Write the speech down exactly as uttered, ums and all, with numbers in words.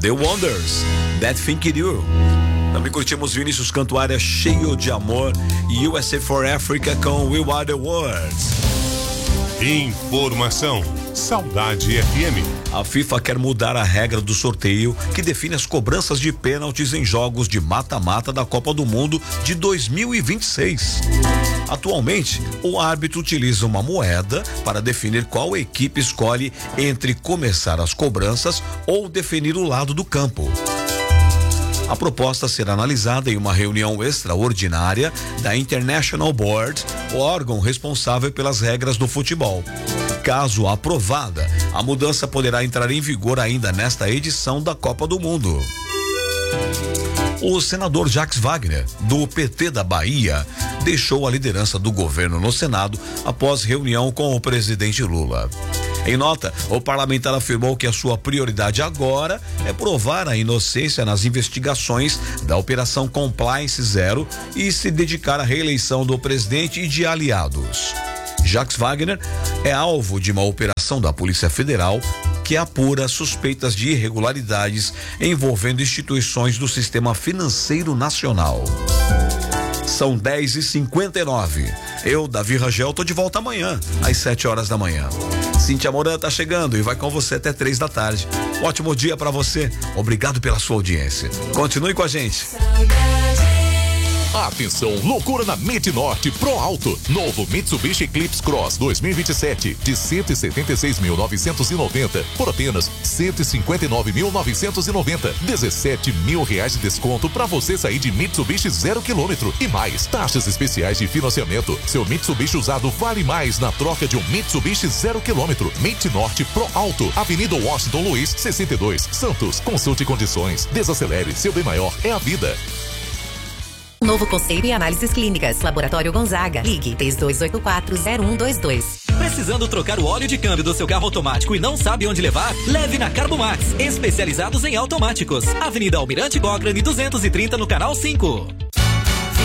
The Wonders, That Think It You. Também curtimos Vinícius Cantuária, Cheio de Amor, e U S A for Africa com We Are The World. Informação, Saudade F M. A FIFA quer mudar a regra do sorteio que define as cobranças de pênaltis em jogos de mata-mata da Copa do Mundo de dois mil e vinte e seis. Atualmente, o árbitro utiliza uma moeda para definir qual equipe escolhe entre começar as cobranças ou definir o lado do campo. A proposta será analisada em uma reunião extraordinária da International Board, o órgão responsável pelas regras do futebol. Caso aprovada, a mudança poderá entrar em vigor ainda nesta edição da Copa do Mundo. O senador Jacques Wagner, do P T da Bahia, deixou a liderança do governo no Senado após reunião com o presidente Lula. Em nota, o parlamentar afirmou que a sua prioridade agora é provar a inocência nas investigações da Operação Compliance Zero e se dedicar à reeleição do presidente e de aliados. Jacques Wagner é alvo de uma operação da Polícia Federal que apura suspeitas de irregularidades envolvendo instituições do sistema financeiro nacional. São dez e cinquenta e nove. Eu, Davi Rangel, tô de volta amanhã, às sete horas da manhã. Cíntia Moran tá chegando e vai com você até três da tarde. Um ótimo dia pra você. Obrigado pela sua audiência. Continue com a gente. Atenção, loucura na Midnorte Pro Alto. Novo Mitsubishi Eclipse Cross dois mil e vinte e sete de cento e setenta e seis mil novecentos e noventa por apenas cento e cinquenta e nove mil novecentos e noventa. dezessete mil reais de desconto para você sair de Mitsubishi zero quilômetro e mais taxas especiais de financiamento. Seu Mitsubishi usado vale mais na troca de um Mitsubishi zero quilômetro. Midnorte Pro Alto, Avenida Washington Luiz, sessenta e dois, Santos. Consulte condições. Desacelere, seu bem maior é a vida. Novo conceito e análises clínicas. Laboratório Gonzaga. Ligue três dois oito quatro zero um dois dois. Precisando trocar o óleo de câmbio do seu carro automático e não sabe onde levar? Leve na Carbomax, especializados em automáticos. Avenida Almirante Cochrane duzentos e trinta no Canal cinco.